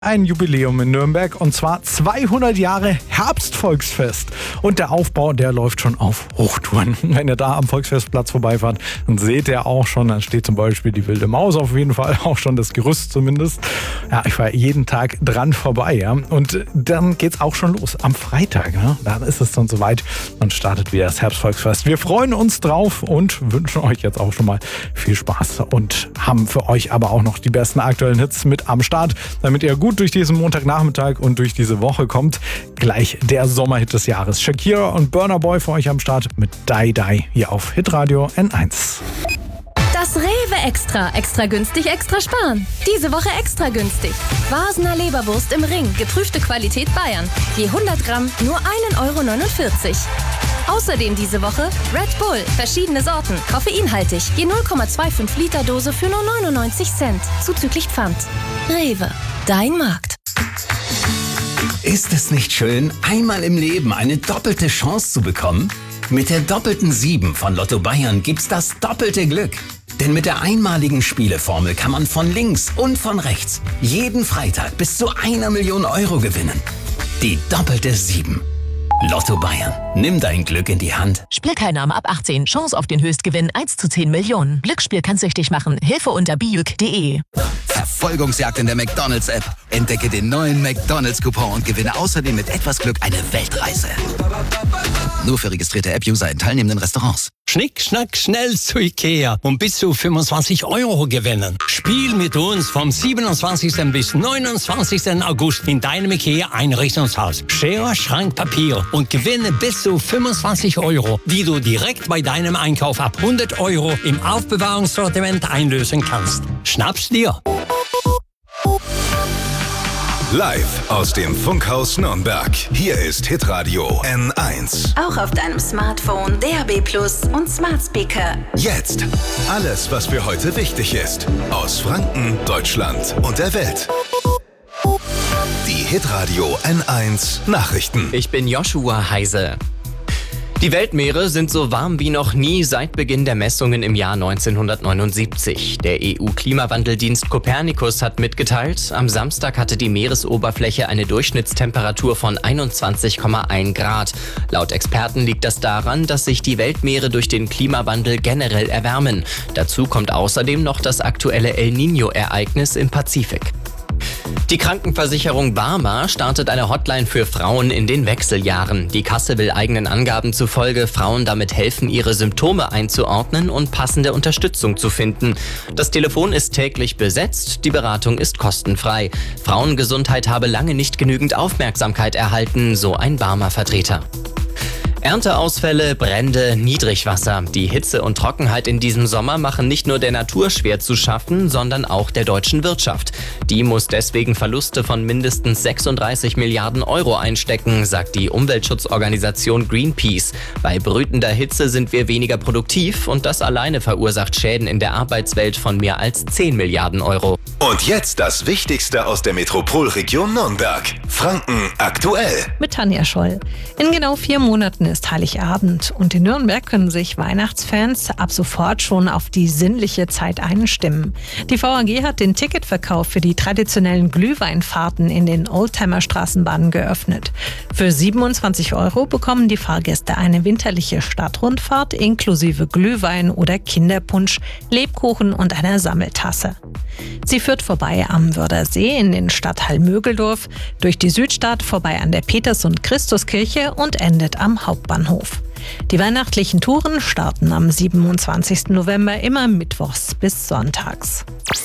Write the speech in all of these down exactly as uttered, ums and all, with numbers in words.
Ein Jubiläum in Nürnberg und zwar zweihundert Jahre Herbstvolksfest. Und der Aufbau, der läuft schon auf Hochtouren. Wenn ihr da am Volksfestplatz vorbeifahrt, dann seht ihr auch schon, dann steht zum Beispiel die Wilde Maus auf jeden Fall, auch schon das Gerüst zumindest. Ja, ich fahre jeden Tag dran vorbei. Ja. Und dann geht's auch schon los am Freitag. Ja. Dann ist es dann soweit und startet wieder das Herbstvolksfest. Wir freuen uns drauf und wünschen euch jetzt auch schon mal viel Spaß und haben für euch aber auch noch die besten aktuellen Hits mit am Start, damit ihr gut durch diesen Montagnachmittag und durch diese Woche kommt. Gleich der Sommerhit des Jahres. Shakira und Burna Boy für euch am Start mit Die Die hier auf Hitradio N eins. Das Rewe Extra. Extra günstig, extra sparen. Diese Woche extra günstig. Vasener Leberwurst im Ring. Geprüfte Qualität Bayern. Je hundert Gramm nur ein Euro neunundvierzig. Außerdem diese Woche Red Bull. Verschiedene Sorten. Koffeinhaltig. Je null Komma fünfundzwanzig Liter Dose für nur neunundneunzig Cent. Zuzüglich Pfand. Rewe. Dein Markt. Ist es nicht schön, einmal im Leben eine doppelte Chance zu bekommen? Mit der doppelten sieben von Lotto Bayern gibt's das doppelte Glück. Denn mit der einmaligen Spieleformel kann man von links und von rechts jeden Freitag bis zu einer Million Euro gewinnen. Die doppelte sieben. Lotto Bayern. Nimm dein Glück in die Hand. Spielteilnahme ab achtzehn. Chance auf den Höchstgewinn eins zu zehn Millionen. Glücksspiel kann süchtig machen. Hilfe unter bijuk punkt de. Verfolgungsjagd in der McDonalds-App. Entdecke den neuen McDonalds-Coupon und gewinne außerdem mit etwas Glück eine Weltreise. Nur für registrierte App-User in teilnehmenden Restaurants. Schnick, schnack, schnell zu Ikea und bis zu fünfundzwanzig Euro gewinnen. Spiel mit uns vom siebenundzwanzigsten bis neunundzwanzigsten August in deinem Ikea-Einrichtungshaus. Schere, Schrank, Papier und gewinne bis zu fünfundzwanzig Euro, die du direkt bei deinem Einkauf ab hundert Euro im Aufbewahrungssortiment einlösen kannst. Schnapp's dir! Live aus dem Funkhaus Nürnberg. Hier ist Hitradio N eins. Auch auf deinem Smartphone, D A B plus und Smart Speaker. Jetzt alles, was für heute wichtig ist. Aus Franken, Deutschland und der Welt. Die Hitradio N eins Nachrichten. Ich bin Joshua Heise. Die Weltmeere sind so warm wie noch nie seit Beginn der Messungen im Jahr neunzehnhundertneunundsiebzig. Der E U-Klimawandeldienst Copernicus hat mitgeteilt, am Samstag hatte die Meeresoberfläche eine Durchschnittstemperatur von einundzwanzig Komma eins Grad. Laut Experten liegt das daran, dass sich die Weltmeere durch den Klimawandel generell erwärmen. Dazu kommt außerdem noch das aktuelle El Niño-Ereignis im Pazifik. Die Krankenversicherung Barmer startet eine Hotline für Frauen in den Wechseljahren. Die Kasse will eigenen Angaben zufolge Frauen damit helfen, ihre Symptome einzuordnen und passende Unterstützung zu finden. Das Telefon ist täglich besetzt, die Beratung ist kostenfrei. Frauengesundheit habe lange nicht genügend Aufmerksamkeit erhalten, so ein Barmer-Vertreter. Ernteausfälle, Brände, Niedrigwasser. Die Hitze und Trockenheit in diesem Sommer machen nicht nur der Natur schwer zu schaffen, sondern auch der deutschen Wirtschaft. Die muss deswegen Verluste von mindestens sechsunddreißig Milliarden Euro einstecken, sagt die Umweltschutzorganisation Greenpeace. Bei brütender Hitze sind wir weniger produktiv und das alleine verursacht Schäden in der Arbeitswelt von mehr als zehn Milliarden Euro. Und jetzt das Wichtigste aus der Metropolregion Nürnberg. Franken aktuell. Mit Tanja Scholl. In genau vier Monaten ist Heiligabend und in Nürnberg können sich Weihnachtsfans ab sofort schon auf die sinnliche Zeit einstimmen. Die V A G hat den Ticketverkauf für die traditionellen Glühweinfahrten in den Oldtimer-Straßenbahnen geöffnet. Für siebenundzwanzig Euro bekommen die Fahrgäste eine winterliche Stadtrundfahrt inklusive Glühwein oder Kinderpunsch, Lebkuchen und einer Sammeltasse. Sie führt vorbei am Wördersee in den Stadtteil Mögeldorf, durch die Südstadt vorbei an der Peters- und Christuskirche und endet am Hauptbahnhof. Die weihnachtlichen Touren starten am siebenundzwanzigsten November immer mittwochs bis sonntags.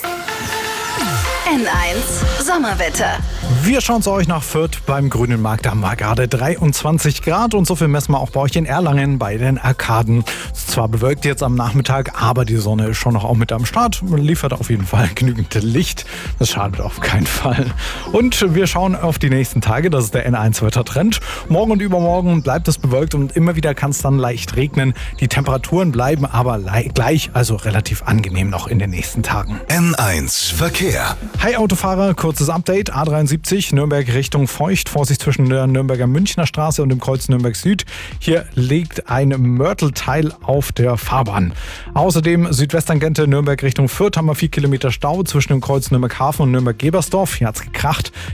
N eins Sommerwetter. Wir schauen zu euch nach Fürth beim Grünen Markt. Da haben wir gerade dreiundzwanzig Grad und so viel messen wir auch bei euch in Erlangen bei den Arkaden. Zwar bewölkt jetzt am Nachmittag, aber die Sonne ist schon noch auch mit am Start. Man liefert auf jeden Fall genügend Licht. Das schadet auf keinen Fall. Und wir schauen auf die nächsten Tage. Das ist der N eins Wettertrend. Morgen und übermorgen bleibt es bewölkt und immer wieder kann es dann leicht regnen. Die Temperaturen bleiben aber gleich, also relativ angenehm noch in den nächsten Tagen. N eins Verkehr. Hi Autofahrer, kurzes Update. A dreiundsiebzig siebzig, Nürnberg Richtung Feucht. Vorsicht zwischen der Nürnberger Münchner Straße und dem Kreuz Nürnberg Süd. Hier liegt ein Mörtelteil auf der Fahrbahn. Außerdem Südwesttangente Nürnberg Richtung Fürth haben wir vier Kilometer Stau zwischen dem Kreuz Nürnberg Hafen und Nürnberg Gebersdorf. Hier hat's gekracht.